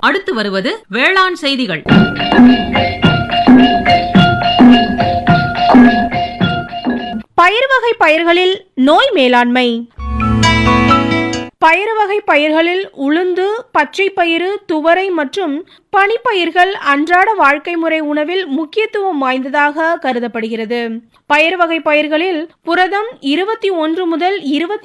அடுத்து வருவது வேளாண் செய்திகள். பயிர் வகை பயிர்களில் நோய் மேலாண்மை. பயிர் வகை பயிர்களில் உளுந்து, பச்சை பயிறு, துவரை மற்றும் பனிப்பயிர்கள் அன்றாட வாழ்க்கை முறை உணவில் முக்கியத்துவம் வாய்ந்ததாக கருதப்படுகிறது. பயிர் வகை பயிர்களில் புரதம் 21 முதல்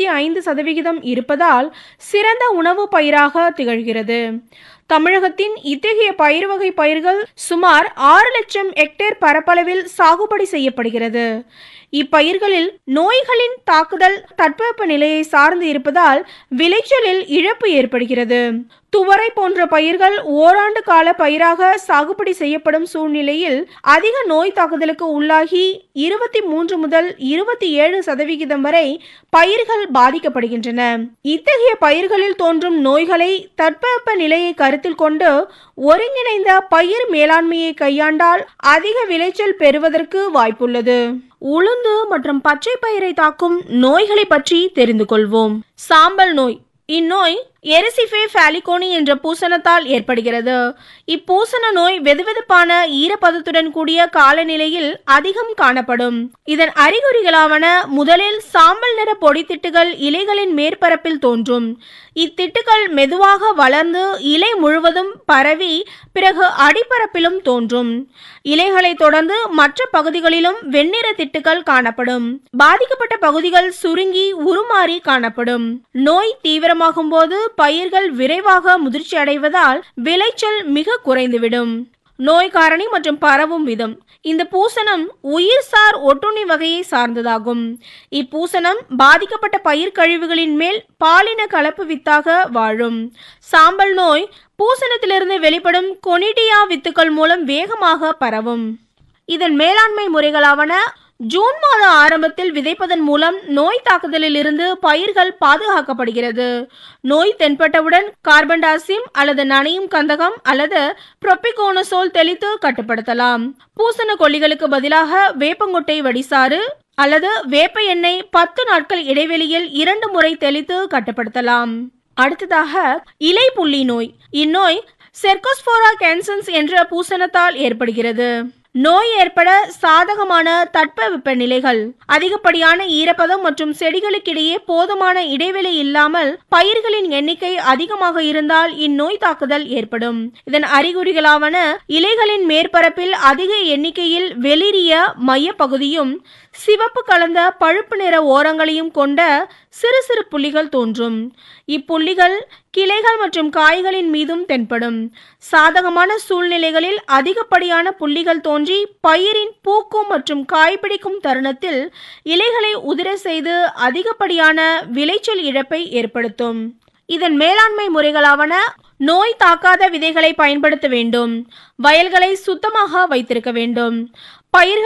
25% இருப்பதால் சிறந்த உணவு பயிராக திகழ்கிறது. தமிழகத்தின் இத்தகைய பயிர் வகை பயிர்கள் சுமார் 6 லட்சம் ஹெக்டேர் பரப்பளவில் சாகுபடி செய்யப்படுகிறது. இப்பயிர்களில் நோய்களின் தாக்குதல் தட்பவெப்ப நிலையை சார்ந்து இருப்பதால் விளைச்சலில் இழப்பு ஏற்படுகிறது. துவரை போன்ற பயிர்கள் ஓராண்டு கால பயிராக சாகுபடி செய்யப்படும் சூழ்நிலையில் அதிக நோய் தாக்குதலுக்கு உள்ளாகி 23 முதல் 27% வரை பயிர்கள் பாதிக்கப்படுகின்றன. இத்தகைய பயிர்களில் தோன்றும் நோய்களை தட்பவெப்ப நிலையை கருத்தில் கொண்டு ஒருங்கிணைந்த பயிர் மேலாண்மையை கையாண்டால் அதிக விளைச்சல் பெறுவதற்கு வாய்ப்புள்ளது. உளுந்து மற்றும் பச்சை பயிரை தாக்கும் நோய்களை பற்றி தெரிந்து கொள்வோம். சாம்பல் நோய். இந்நோய் எரிசிஃபே ஃபாலிகோனி என்ற பூசணத்தால் ஏற்படுகிறது. இப்பூசண நோய் வெதுவெதுப்பான ஈரப்பதத்துடன் கூடிய காலநிலையில் அதிகம் காணப்படும். இதன் அறிகுறிகளாவன முதலில் சாம்பல் நிற பொடித்திட்டுகள் இலைகளின் மேற்பரப்பில் தோன்றும். இத்திட்டுகள் மெதுவாக வளர்ந்து இலை முழுவதும் பரவி பிறகு அடிப்பரப்பிலும் தோன்றும். இலைகளை தொடர்ந்து மற்ற பகுதிகளிலும் வெண்ணிற திட்டுகள் காணப்படும். பாதிக்கப்பட்ட பகுதிகள் சுருங்கி உருமாறி காணப்படும். நோய் தீவிரமாகும் போது பயிர்கள் விரைவாக முதிர்ச்சி அடைவதால் விளைச்சல் மிக குறைந்துவிடும். நோய் காரணி மற்றும் பரவும் விதம். இந்த பூசணம் உயிர்சார் ஒட்டுண்ணி வகையை சார்ந்ததாகும். இப்பூசணம் பாதிக்கப்பட்ட பயிர் கழிவுகளின் மேல் பாலின கலப்பு வித்தாக வாழும். சாம்பல் நோய் பூசணத்திலிருந்து வெளிப்படும் கொனிடியா வித்துக்கள் மூலம் வேகமாக பரவும். இதன் மேலாண்மை முறைகளாவன: ஜூன் மாத ஆரம்பத்தில் விதைப்பதன் மூலம் நோய் தாக்குதலில் இருந்து பயிர்கள் பாதுகாக்கப்படுகிறது. நோய் தென்பட்டவுடன் கார்பன்டாசிம் அல்லது நனையும் கந்தகம் அல்லது புரோபிகோனசோல் தெளித்து கட்டுப்படுத்தலாம். பூசண கொல்லிகளுக்கு பதிலாக வேப்பங்கொட்டை வடிசாறு அல்லது வேப்ப எண்ணெய் 10 நாட்கள் இடைவெளியில் 2 முறை தெளித்து கட்டுப்படுத்தலாம். அடுத்ததாக இலை புள்ளி நோய். இந்நோய் செர்கோஸ்போரா கேன்சன்ஸ் என்ற பூசணத்தால் ஏற்படுகிறது. நோய் ஏற்பட சாதகமான தட்பவெப்ப நிலைகள், அதிகப்படியான ஈரப்பதம் மற்றும் செடிகளுக்கிடையே போதுமான இடைவெளி இல்லாமல் பயிர்களின் எண்ணிக்கை அதிகமாக இருந்தால் இந்நோய் தாக்குதல் ஏற்படும். இதன் அறிகுறிகளாவன இலைகளின் மேற்பரப்பில் அதிக எண்ணிக்கையில் வெளிரிய மைய பகுதியும் சிவப்பு கலந்த பழுப்பு நிற ஓரங்களையும் கொண்ட சிறு சிறு புள்ளிகள் தோன்றும். இப்புள்ளிகள் கிளைகள் மற்றும் காய்களின் மீதும் தென்படும். சாதகமான சூழ்நிலைகளில் அதிகப்படியான புள்ளிகள் தோன்றி பயிரின் பூக்கும் மற்றும் காய்பிடிக்கும் தருணத்தில் இலைகளை உதிர செய்து அதிகப்படியான விளைச்சல் இழப்பை ஏற்படுத்தும். இதன் மேலாண்மை முறைகளாவன: நோய் தாக்காத விதைகளை பயன்படுத்த வேண்டும். வயல்களை சுத்தமாக வைத்திருக்க வேண்டும். பயிர்கள்